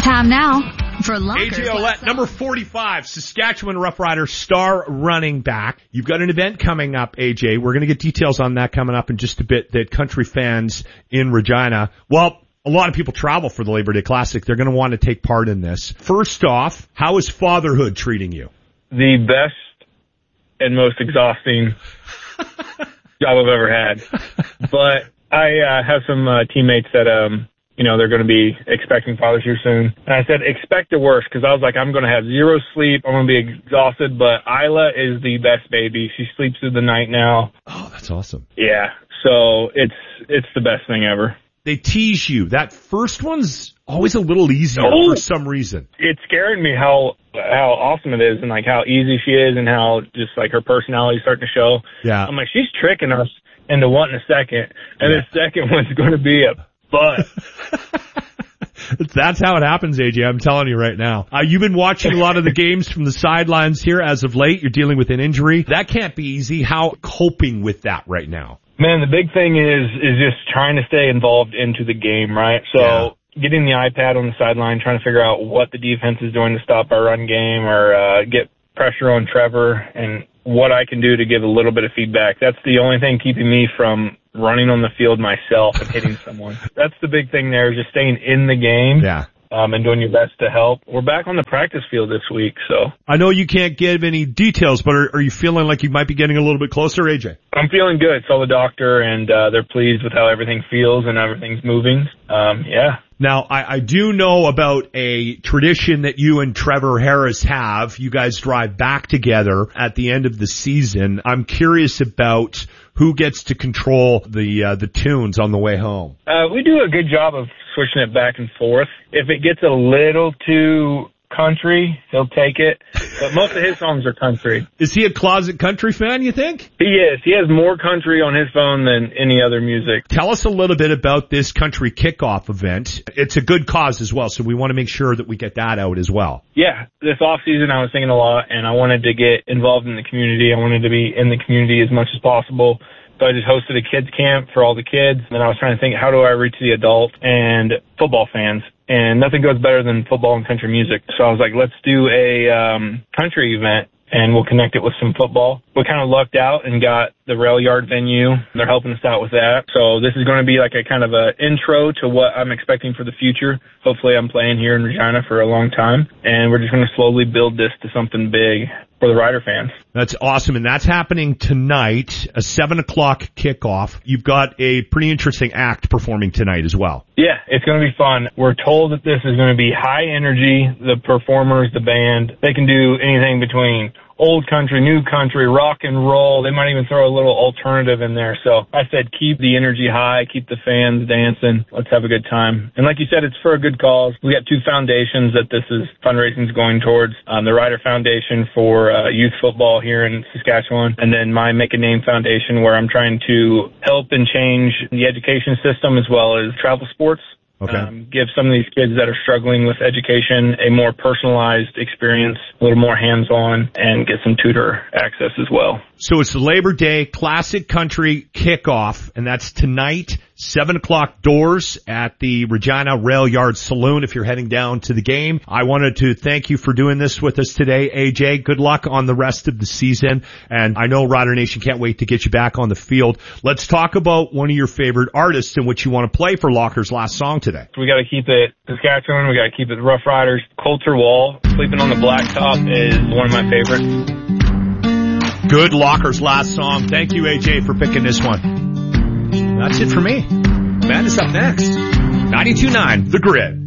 Time now for Lockers. AJ Ouellette, number 45, Saskatchewan Roughriders star running back. You've got an event coming up, AJ. We're going to get details on that coming up in just a bit, that country fans in Regina, well, a lot of people travel for the Labor Day Classic. They're going to want to take part in this. First off, how is fatherhood treating you? The best and most exhausting job I've ever had. But I have some teammates that, they're going to be expecting fathers here soon. And I said, expect the worst, because I was like, I'm going to have zero sleep. I'm going to be exhausted. But Isla is the best baby. She sleeps through the night now. Oh, that's awesome. Yeah. So it's the best thing ever. They tease you. That first one's always a little easier for some reason. It's scaring me how awesome it is, and like how easy she is, and how just like her personality is starting to show. Yeah. I'm like, she's tricking us into wanting a second, and the second one's going to be a butt. That's how it happens, AJ. I'm telling you right now. You've been watching a lot of the games from the sidelines here as of late. You're dealing with an injury. That can't be easy. How coping with that right now? Man, the big thing is just trying to stay involved into the game, right? So getting the iPad on the sideline, trying to figure out what the defense is doing to stop our run game, or get pressure on Trevor, and what I can do to give a little bit of feedback. That's the only thing keeping me from running on the field myself and hitting someone. That's the big thing there, is just staying in the game. Yeah. And doing your best to help. We're back on the practice field this week, so. I know you can't give any details, but are you feeling like you might be getting a little bit closer, AJ? I'm feeling good. Saw the doctor, and they're pleased with how everything feels and everything's moving. Yeah. Now, I do know about a tradition that you and Trevor Harris have. You guys drive back together at the end of the season. I'm curious about who gets to control the tunes on the way home. We do a good job of switching it back and forth. If it gets a little too country, he'll take it. But most of his songs are country. Is he a closet country fan, you think? He is. He has more country on his phone than any other music. Tell us a little bit about this country kickoff event. It's a good cause as well, so we want to make sure that we get that out as well. Yeah, this off season I was thinking a lot, and I wanted to get involved in the community. I wanted to be in the community as much as possible. So I just hosted a kids camp for all the kids. And then I was trying to think, how do I reach the adult and football fans? And nothing goes better than football and country music. So I was like, let's do a country event, and we'll connect it with some football. We kind of lucked out and got the Rail Yard venue. They're helping us out with that. So this is going to be like a kind of a intro to what I'm expecting for the future. Hopefully I'm playing here in Regina for a long time, and we're just going to slowly build this to something big for the Rider fans. That's awesome, and that's happening tonight, a 7 o'clock kickoff. You've got a pretty interesting act performing tonight as well. Yeah, it's going to be fun. We're told that this is going to be high energy. The performers, the band, they can do anything between old country, new country, rock and roll. They might even throw a little alternative in there. So I said, keep the energy high, keep the fans dancing. Let's have a good time. And like you said, it's for a good cause. We got two foundations that this is fundraising is going towards. The Rider Foundation for youth football here in Saskatchewan, and then my Make a Name Foundation, where I'm trying to help and change the education system as well as travel sports. Okay. Give some of these kids that are struggling with education a more personalized experience, a little more hands-on, and get some tutor access as well. So it's the Labor Day Classic Country Kickoff, and that's tonight, 7 o'clock doors at the Regina Rail Yard Saloon if you're heading down to the game. I wanted to thank you for doing this with us today, AJ. Good luck on the rest of the season, and I know Rider Nation can't wait to get you back on the field. Let's talk about one of your favorite artists and what you want to play for Locker's last song today. We got to keep it Saskatchewan. We got to keep it Rough Riders. Coulter Wall, Sleeping on the Blacktop is one of my favorites. Good Locker's last song. Thank you, AJ, for picking this one. That's it for me. Matt is up next. 92.9 The Grid.